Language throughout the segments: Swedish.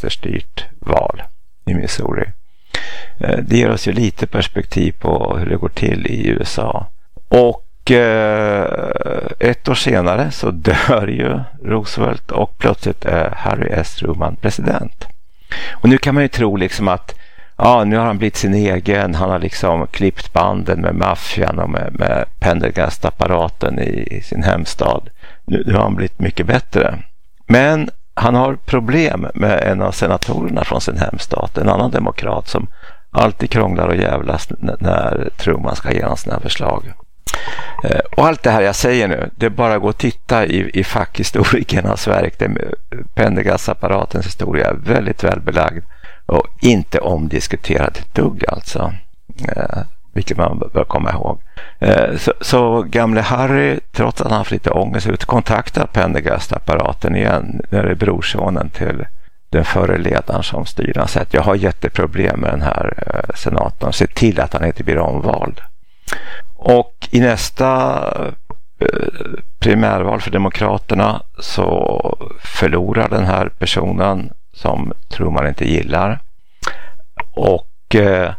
vänsterstyrt val i Missouri. Det ger oss ju lite perspektiv på hur det går till i USA. Och ett år senare så dör ju Roosevelt och plötsligt är Harry S. Truman president. Och nu kan man ju tro liksom att nu har han blivit sin egen, han har liksom klippt banden med maffian och med Pendergast-apparaten i sin hemstad. Nu har han blivit mycket bättre. Men han har problem med en av senatorerna från sin hemstat, en annan demokrat som alltid krånglar och jävlas när Truman ska igenom sina förslag. Och allt det här jag säger nu, det är bara att gå och titta i fackhistorikernas verk. Pendergast-apparatens historia är väldigt välbelagd och inte omdiskuterad ett dugg alltså. Vilket man bör komma ihåg. Så gamle Harry, trots att han haft lite ångest ut, kontaktar Pendergast-apparaten igen när det är brorsonen till den förre ledaren som styr. Han säger att jag har jätteproblem med den här senatorn. Se till att han inte blir omvald. Och i nästa primärval för demokraterna så förlorar den här personen som Truman inte gillar. Och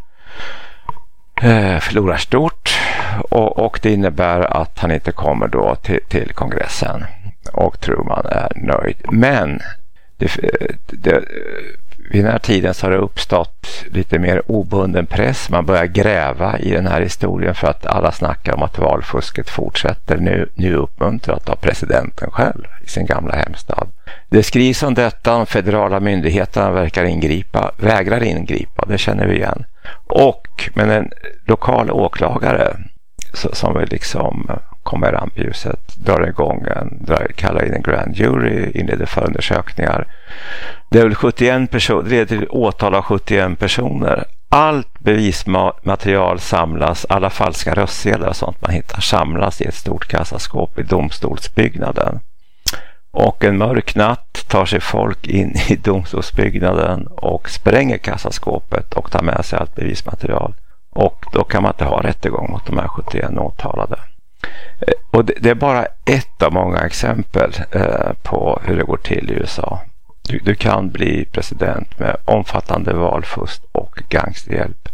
förlorar stort och det innebär att han inte kommer då till kongressen och Truman är nöjd. Men vid den här tiden så har det uppstått lite mer obunden press. Man börjar gräva i den här historien för att alla snackar om att valfusket fortsätter, nu uppmuntrat av presidenten själv i sin gamla hemstad. Det skrivs om detta, de federala myndigheterna vägrar ingripa, det känner vi igen. Men en lokal åklagare som vill liksom komma i rampljuset kallar in en grand jury, inleder förundersökningar. Det är väl 71 personer, det leder till åtal av 71 personer. Allt bevismaterial samlas, alla falska röstsedlar och sånt man hittar samlas i ett stort kassaskåp i domstolsbyggnaden. Och en mörk natt tar sig folk in i domstolsbyggnaden och spränger kassaskåpet och tar med sig allt bevismaterial. Och då kan man inte ha rättegång mot de här 71 åtalade. Och det är bara ett av många exempel på hur det går till i USA. Du kan bli president med omfattande valfusk och gangsterhjälp.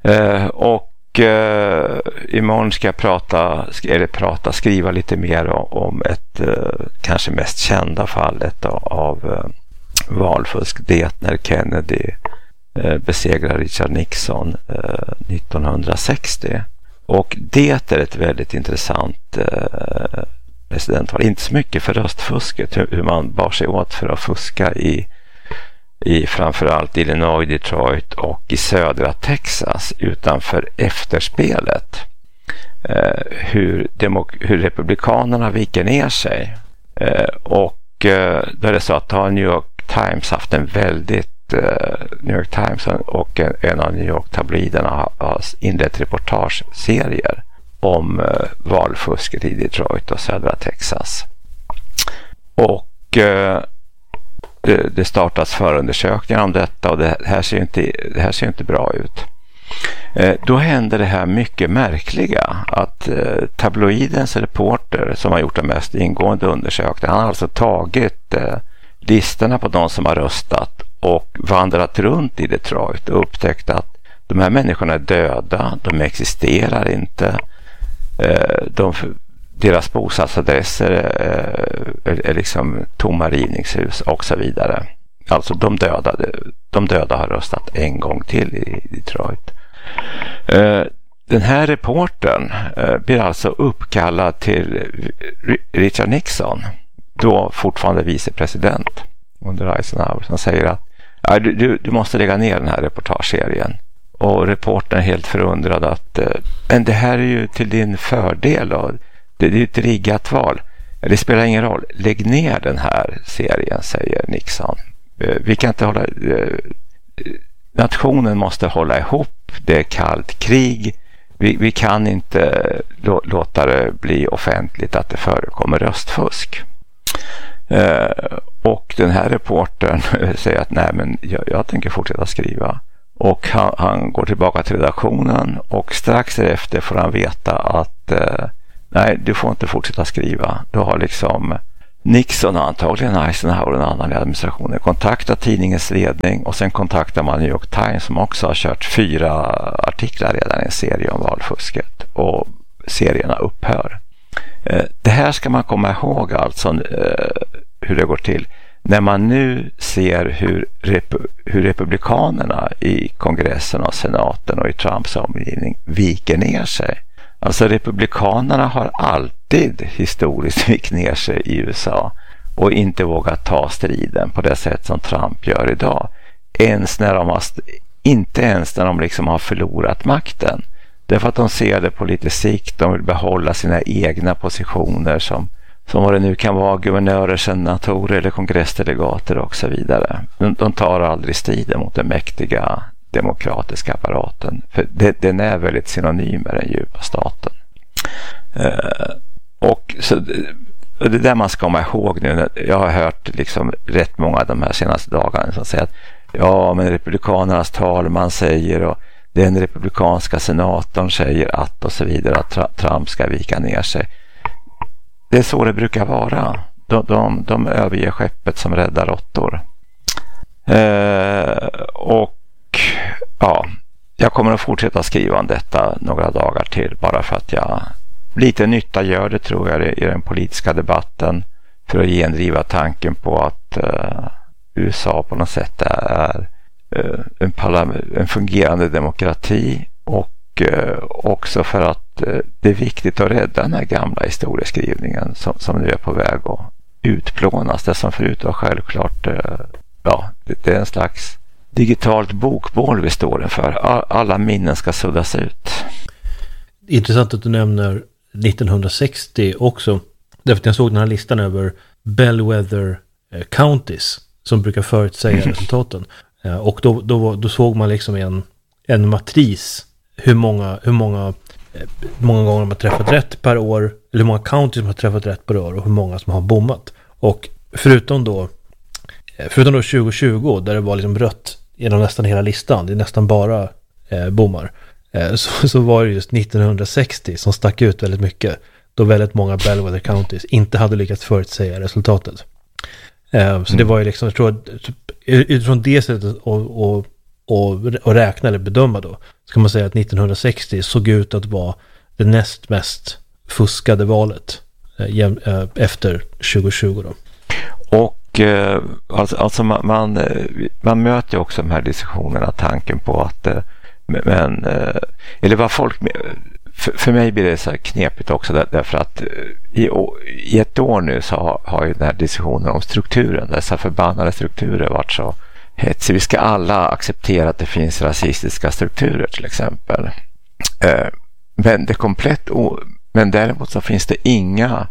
Imorgon ska jag skriva lite mer om ett kanske mest kända fallet av valfusk. Det när Kennedy besegrar Richard Nixon 1960. Och det är ett väldigt intressant presidentval. Inte så mycket för röstfusket, hur man bar sig åt för att fuska i framförallt Illinois, Detroit och i södra Texas, utan för efterspelet. Hur republikanerna viker ner sig. Då är det så att New York Times haft en väldigt New York Times och en av New York tabloiderna har inlett reportageserier om valfusket i Detroit och södra Texas. Och det startas förundersökningar om detta och det här ser inte bra ut. Då händer det här mycket märkliga att tabloidens reporter som har gjort den mest ingående undersökningen, han har alltså tagit listorna på de som har röstat och vandrat runt i Detroit och upptäckt att de här människorna är döda, de existerar inte, deras bostadsadresser är liksom tomma rivningshus och så vidare. Alltså de döda har röstat en gång till i Detroit. Den här reportern blir alltså uppkallad till Richard Nixon, då fortfarande vicepresident under Eisenhower, som säger att du måste lägga ner den här reportageserien. Och reportern är helt förundrad att men det här är ju till din fördel och det är ju ett riggat val. Det spelar ingen roll. Lägg ner den här serien, säger Nixon. Vi kan inte nationen måste hålla ihop. Det är kallt krig. Vi kan inte låta det bli offentligt att det förekommer röstfusk. Och den här reportern säger att nej, men jag tänker fortsätta skriva. Och han går tillbaka till redaktionen och strax efter får han veta att nej, du får inte fortsätta skriva. Du har liksom Nixon, antagligen Eisenhower och en annan i administrationen kontaktar tidningens ledning och sen kontaktar man New York Times som också har kört 4 artiklar redan i en serie om valfusket och serierna upphör. Det här ska man komma ihåg alltså hur det går till. När man nu ser hur republikanerna i kongressen och senaten och i Trumps omgivning viker ner sig. Alltså republikanerna har alltid historiskt vikt ner sig i USA och inte vågat ta striden på det sätt som Trump gör idag. Inte ens när de liksom har förlorat makten. Därför att de ser det på lite sikt. De vill behålla sina egna positioner som vad det nu kan vara, guvernörer, senatorer eller kongressdelegater och så vidare. De tar aldrig striden mot den mäktiga demokratiska apparaten. För den är väldigt synonym med den djupa staten. Och så det där man ska komma ihåg nu. Jag har hört liksom rätt många av de här senaste dagarna som säger att ja, men republikanernas talman säger och den republikanska senatorn säger att och så vidare att Trump ska vika ner sig. Det är så det brukar vara. De överger skeppet som räddar råttor. Och ja, jag kommer att fortsätta skriva om detta några dagar till bara för att jag lite nytta gör det, tror jag, i den politiska debatten för att gendriva tanken på att USA på något sätt är en fungerande demokrati och också för att det är viktigt att rädda den här gamla historieskrivningen som nu är på väg att utplånas. Det som förut var självklart, det är en slags digitalt bokbål vi står inför. Alla minnen ska suddas ut. Intressant att du nämner 1960 också. Därför att jag såg den här listan över Bellwether counties som brukar förutsäga resultaten. Och då såg man liksom en matris hur många gånger de har träffat rätt per år, eller hur många counties som har träffat rätt per år och hur många som har bommat. Och förutom då 2020 där det var liksom rött genom nästan hela listan, det är nästan bara bommar, så var det just 1960 som stack ut väldigt mycket, då väldigt många Bellwether counties inte hade lyckats förutsäga resultatet. Så det var ju liksom, jag tror att utifrån det sättet och räkna eller bedöma då, så kan man säga att 1960 såg ut att vara det näst mest fuskade valet efter 2020 då. Och alltså man möter ju också de här diskussionerna, tanken på att eller vad folk, för mig blir det så här knepigt också därför att i ett år nu så har ju den här diskussionen om strukturen, dessa förbannade strukturer varit så hetsig. Vi ska alla acceptera att det finns rasistiska strukturer till exempel. Men däremot så finns det inga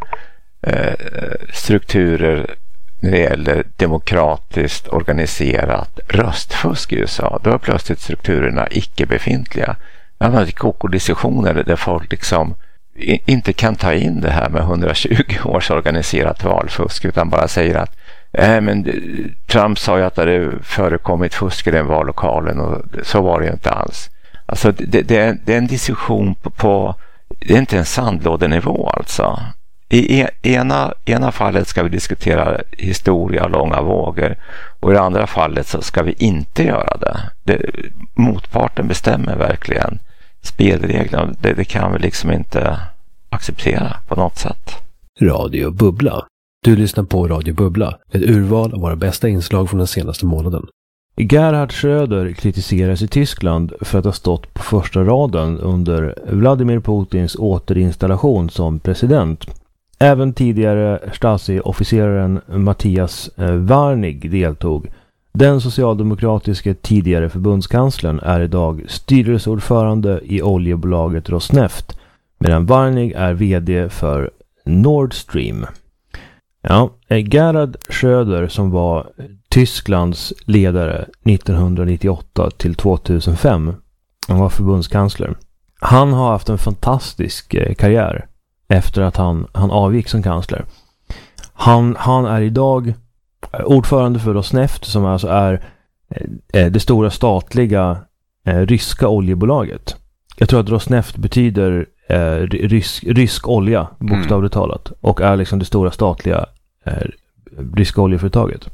strukturer när det gäller demokratiskt organiserat röstfusk i USA. Då är plötsligt strukturerna icke-befintliga. Man har KK-diskussioner där folk liksom inte kan ta in det här med 120 års organiserat valfusk utan bara säger att men Trump sa ju att det hade förekommit fusk i den vallokalen och så var det ju inte alls. Alltså det är en diskussion på det är inte en sandlådenivå alltså. I ena fallet ska vi diskutera historia och långa vågor och i det andra fallet så ska vi inte göra det. Motparten bestämmer verkligen spelreglerna. Det kan vi liksom inte acceptera på något sätt. Radio Bubbla. Du lyssnar på Radio Bubbla, ett urval av våra bästa inslag från den senaste månaden. Gerhard Schröder kritiseras i Tyskland för att ha stått på första raden under Vladimir Putins återinstallation som president. Även tidigare Stasi-officeraren Matthias Warnig deltog. Den socialdemokratiska tidigare förbundskanslern är idag styrelseordförande i oljebolaget Rosneft, medan Warnig är vd för Nord Stream. Ja, Gerhard Schröder som var Tysklands ledare 1998 till 2005, han var förbundskansler. Han har haft en fantastisk karriär efter att han avgick som kansler. Han är idag ordförande för Rosneft som alltså är det stora statliga ryska oljebolaget. Jag tror att Rosneft betyder rysk olja bokstavligt talat och är liksom det stora statliga ryska oljeföretaget.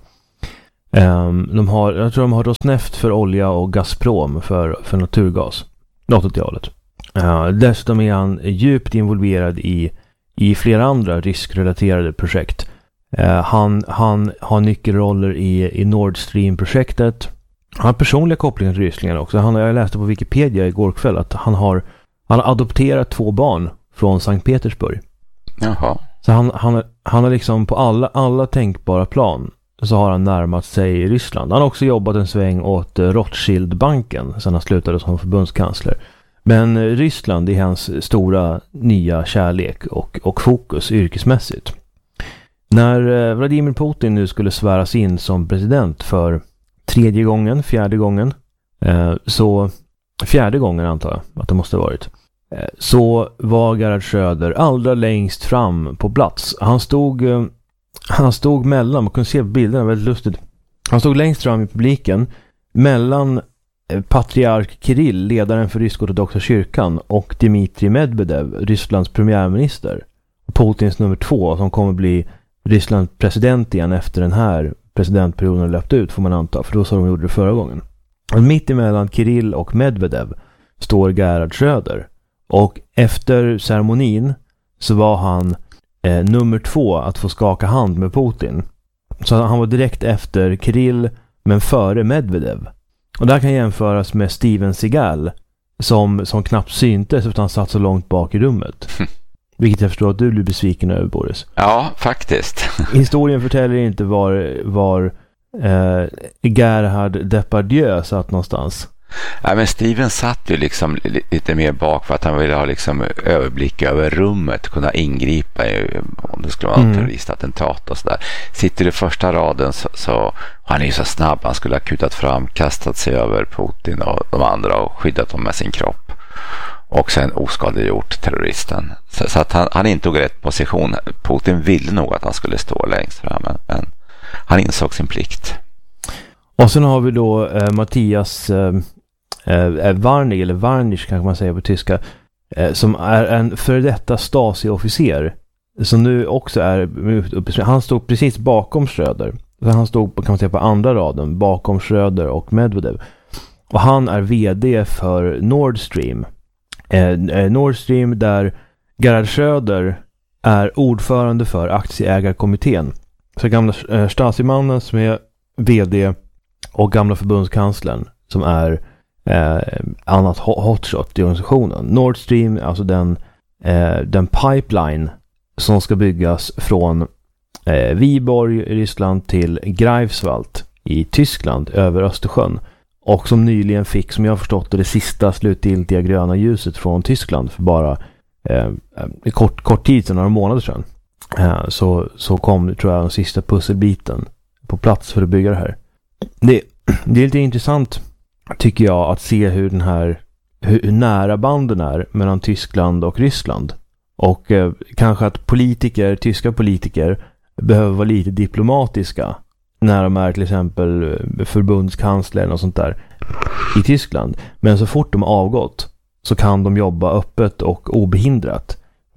Jag tror de har Rosneft för olja och Gazprom för naturgas. 80-talet. Dessutom är han djupt involverad i flera andra riskrelaterade projekt. Han har nyckelroller i Nord Stream-projektet. Han har personliga kopplingar till Ryssland också. Jag läste på Wikipedia igår kväll att han har adopterat 2 barn från Sankt Petersburg. Jaha. Så han har liksom på alla tänkbara plan så har han närmat sig Ryssland. Han har också jobbat en sväng åt Rothschild-banken sedan han slutade som förbundskansler. Men Ryssland är hans stora nya kärlek och fokus yrkesmässigt. När Vladimir Putin nu skulle sväras in som president för 4:e gången, så 4:e gången antar jag att det måste ha varit, så var Gerhard Schröder allra längst fram på plats. Han stod mellan, man kunde se bilderna väldigt lustigt. Han stod längst fram i publiken mellan patriark Kirill, ledaren för rysk-ortodoxa kyrkan, och Dmitrij Medvedev, Rysslands premiärminister. Putins nummer 2 som kommer bli Rysslands president igen efter den här presidentperioden har löpt ut, får man anta, för då så de gjorde det förra gången. Och mitt emellan Kirill och Medvedev står Gerhard Schröder. Och efter ceremonin så var han nummer 2 att få skaka hand med Putin. Så han var direkt efter Kirill men före Medvedev. Och det här kan jämföras med Steven Seagal som knappt syntes utan han satt så långt bak i rummet. Vilket jag förstår att du blir besviken över, Boris. Ja, faktiskt. Historien förtäller inte var Gerhard Depardieu satt någonstans. Ja, men Steven satt ju liksom lite mer bak för att han ville ha liksom överblick över rummet, kunna ingripa om det skulle vara en terroristattentat och sådär. Sitter i första raden så han är ju så snabb, han skulle ha kutat fram, kastat sig över Putin och de andra och skyddat dem med sin kropp. Och sen oskadegjort terroristen. Så att han intog rätt position. Putin ville nog att han skulle stå längst fram, men han insåg sin plikt. Och sen har vi då Mattias Warnig, eller Warnig kanske man säger på tyska, som är en före detta Stasi-officer som nu också är, han stod precis bakom Schröder. Han stod kan man säga på andra raden bakom Schröder och Medvedev. Och han är vd för Nord Stream. Nord Stream där Gerhard Schröder är ordförande för aktieägarkommittén. Så gamla Stasi-mannen som är vd och gamla förbundskanslern som är annat hotshot i organisationen. Nord Stream, alltså den pipeline som ska byggas från Viborg i Ryssland till Greifswald i Tyskland över Östersjön. Och som nyligen fick, som jag har förstått det sista slutgiltiga gröna ljuset från Tyskland för bara kort tid sedan, några månader sedan. Så kom, tror jag, den sista pusselbiten på plats för att bygga det här. Det är lite intressant, tycker jag, att se hur nära banden är mellan Tyskland och Ryssland. Och kanske att tyska politiker behöver vara lite diplomatiska när de är till exempel förbundskanslern och sånt där i Tyskland. Men så fort de har avgått så kan de jobba öppet och obehindrat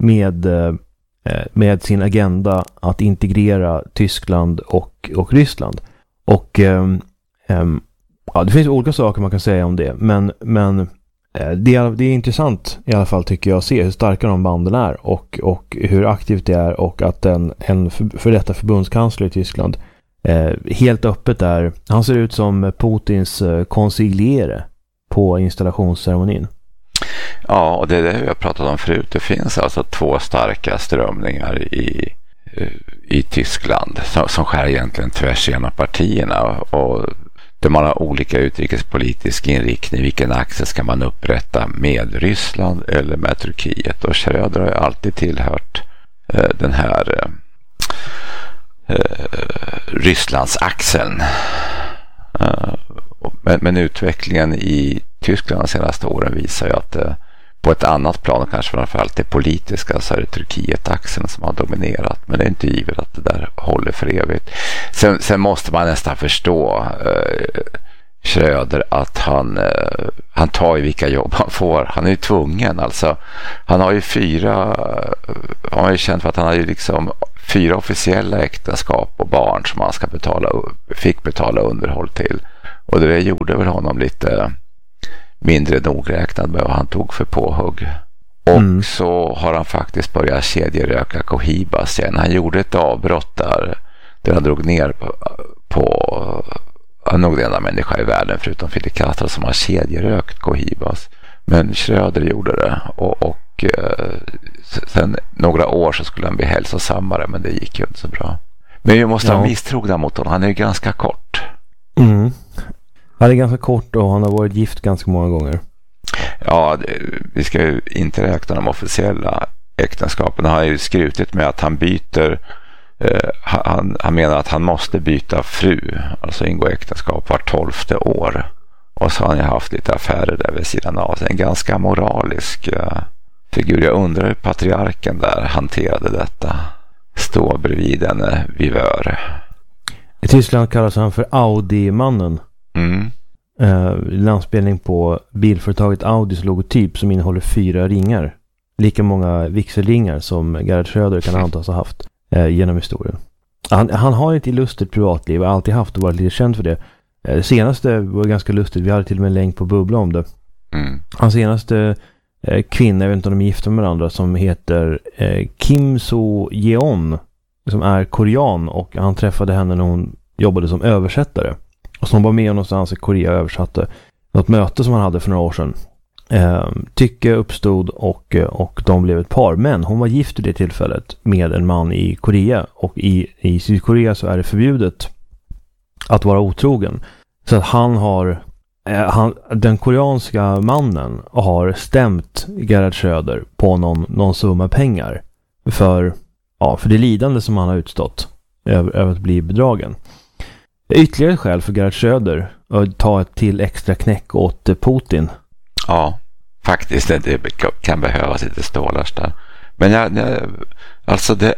med sin agenda att integrera Tyskland och Ryssland. Och det finns olika saker man kan säga om det, men det är intressant i alla fall, tycker jag, att se hur starka de banden är och hur aktivt det är, och att en för detta förbundskansler i Tyskland helt öppet är, han ser ut som Putins konsigliere på installationsceremonin. Ja, och det är det vi har pratat om förut. Det finns alltså 2 starka strömningar i Tyskland som skär egentligen tvärs genom partierna, och där man har olika utrikespolitisk inriktning. Vilken axel ska man upprätta, med Ryssland eller med Turkiet? Och Schröder har ju alltid tillhört den här Rysslands axeln. Men utvecklingen i Tyskland de senaste åren visar ju att på ett annat plan, och kanske framförallt det politiska, så är det Turkiet-axeln som har dominerat. Men det är inte givet att det där håller för evigt. Sen måste man nästan förstå Schröder, att han tar ju vilka jobb han får. Han är ju tvungen, alltså. Han har ju känt för att han har ju liksom 4 officiella äktenskap och barn som han fick betala underhåll till. Och det gjorde väl honom lite mindre nogräknad med vad han tog för påhugg. Och så har han faktiskt börjat kedjeröka Cohibas igen. Han gjorde ett avbrott där han drog ner på nog den enda människa i världen förutom Fidel Castro som har kedjerökt Cohibas. Men Schröder gjorde det och sen några år så skulle han bli hälsosammare, men det gick ju inte så bra. Men vi måste ha misstrogna mot honom. Han är ju ganska kort. Han är ganska kort och han har varit gift ganska många gånger. Ja, vi ska ju inte räkna de officiella äktenskapen. Han har ju skrutit med att han byter. Han menar att han måste byta fru, alltså ingå äktenskap var 12:e år. Och så har han ju haft lite affärer där vid sidan av. En ganska moralisk figur. Jag undrar hur patriarken där hanterade detta. Stå bredvid en vivör. I Tyskland kallas han för Audi-mannen. Landspelning på bilföretaget Audis logotyp som innehåller 4 ringar. Lika många vigselringar som Gerhard Schröder kan antas ha haft genom historien. Han har ett illustigt privatliv och alltid haft och varit lite känd för det. Det senaste var ganska lustigt. Vi hade till och med en länk på Bubbla om det. Hans senaste kvinna, jag vet inte om de är gifta med varandra, som heter Kim So-yeon, som är korean, och han träffade henne när hon jobbade som översättare. Och som var med någonstans i Korea och översatte något möte som han hade för några år sedan. Tycke uppstod och de blev ett par. Men hon var gift i det tillfället med en man i Korea. Och i Sydkorea så är det förbjudet att vara otrogen. Så att den koreanska mannen har stämt Gerhard Schröder på någon summa pengar för det lidande som han har utstått över att bli bedragen. Ytterligare skäl för Gerhard Schröder att ta ett till extra knäck åt Putin. Ja, faktiskt. Det kan behövas lite stålars där. Men alltså det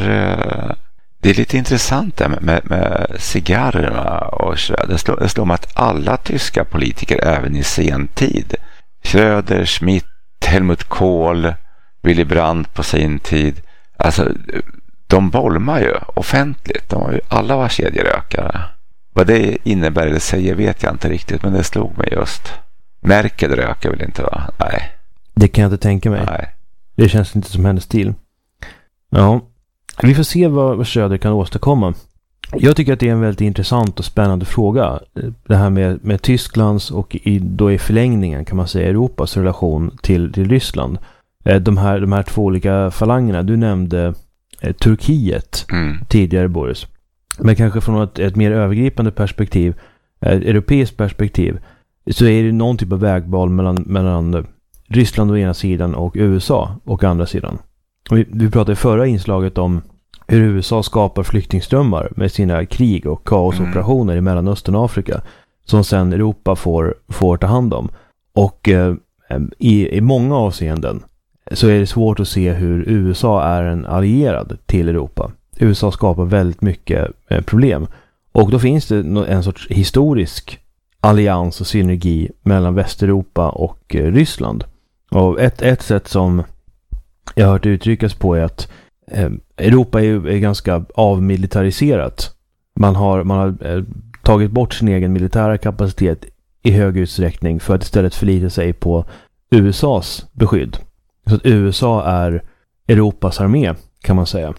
är lite intressant där med cigarrerna och Schröder. Det slår mig att alla tyska politiker även i sen tid, Schröder, Schmidt, Helmut Kohl, Willy Brandt på sin tid, alltså de bolmar ju offentligt. Alla var kedjerökare. Vad det innebär eller säger vet jag inte riktigt, men det slog mig just. Merkel röker väl inte, va? Nej. Det kan jag inte tänka mig. Nej. Det känns inte som hennes stil. Ja. Vi får se vad Schröder kan åstadkomma. Jag tycker att det är en väldigt intressant och spännande fråga. Det här med Tysklands och då i förlängningen kan man säga Europas relation till Ryssland. De här 2 olika falangerna. Du nämnde Turkiet tidigare, Boris. Men kanske från ett mer övergripande perspektiv, ett europeiskt perspektiv, så är det någon typ av vägval mellan Ryssland å ena sidan och USA å andra sidan. Vi pratade i förra inslaget om hur USA skapar flyktingströmmar med sina krig och kaosoperationer i Mellanöstern och Afrika som sen Europa får ta hand om. Och i många avseenden så är det svårt att se hur USA är en allierad till Europa. USA skapar väldigt mycket problem. Och då finns det en sorts historisk allians och synergi mellan Västeuropa och Ryssland. Och ett sätt som jag har hört uttryckas på är att Europa är ganska avmilitariserat. Man har tagit bort sin egen militära kapacitet i hög utsträckning för att istället förlita sig på USAs beskydd. Så att USA är Europas armé, kan man säga.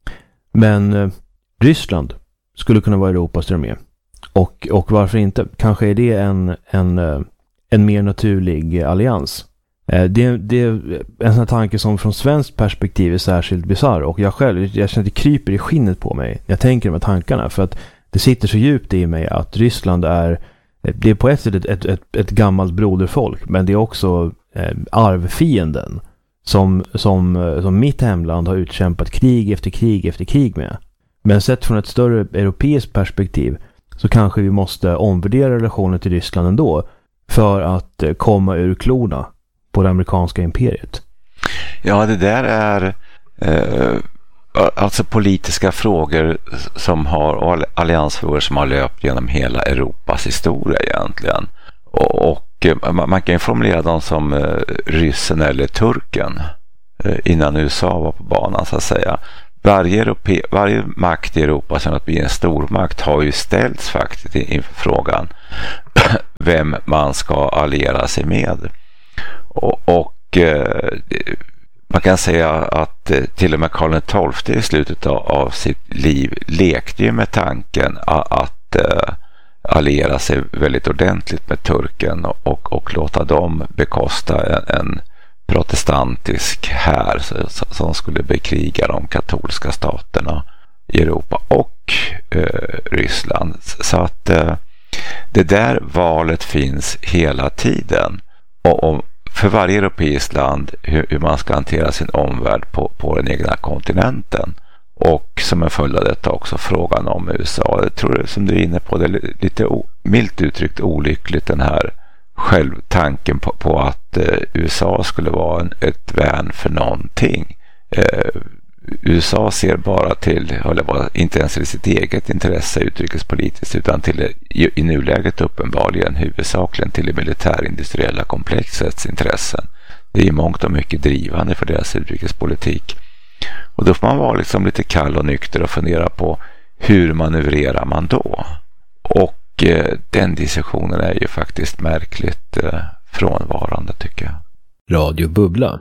Men Ryssland skulle kunna vara Europas armé. Och varför inte? Kanske är det en mer naturlig allians. Det är en sån här tanke som från svenskt perspektiv är särskilt bizarr. Och jag känner att det kryper i skinnet på mig när jag tänker de här tankarna. För att det sitter så djupt i mig att Ryssland det är på ett sätt ett gammalt broderfolk. Men det är också arvfienden som mitt hemland har utkämpat krig efter krig efter krig med. Men sett från ett större europeiskt perspektiv så kanske vi måste omvärdera relationen till Ryssland ändå för att komma ur klorna på det amerikanska imperiet. Ja, det där är alltså politiska frågor och alliansfrågor som har löpt genom hela Europas historia egentligen. Och man kan ju formulera dem som ryssen eller turken innan USA var på banan, så att säga. varje makt i Europa som att bli en stormakt har ju ställts faktiskt inför frågan vem man ska alliera sig med. Och man kan säga att till och med Karl XII i slutet av sitt liv lekte ju med tanken att alliera sig väldigt ordentligt med turken och låta dem bekosta en protestantisk här som skulle bekriga de katolska staterna i Europa och Ryssland. Så att det där valet finns hela tiden. Och för varje europeiskt land hur man ska hantera sin omvärld på den egna kontinenten. Och som en följd av detta också frågan om USA. Jag tror som du är inne på, det är lite milt uttryckt olyckligt den här självtanken på att USA skulle vara ett värn för någonting. USA ser bara till, inte ens till sitt eget intresse utrikespolitiskt utan till i nuläget uppenbarligen huvudsakligen till det militärindustriella komplexets intressen. Det är ju mångt och mycket drivande för deras utrikespolitik. Och då får man vara liksom lite kall och nykter och fundera på hur manövrerar man då? Och den diskussionen är ju faktiskt märkligt frånvarande tycker jag. Radio Bubbla.